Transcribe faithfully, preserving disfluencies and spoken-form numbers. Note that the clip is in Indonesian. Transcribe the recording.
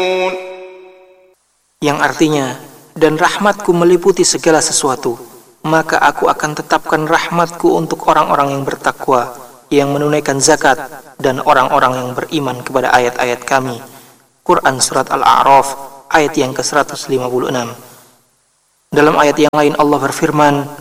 Yang artinya, dan rahmatku meliputi segala sesuatu, maka aku akan tetapkan rahmatku untuk orang-orang yang bertakwa, yang menunaikan zakat, dan orang-orang yang beriman kepada ayat-ayat kami. Quran Surat Al-A'raf ayat yang ke seratus lima puluh enam. Dalam ayat yang lain Allah berfirman,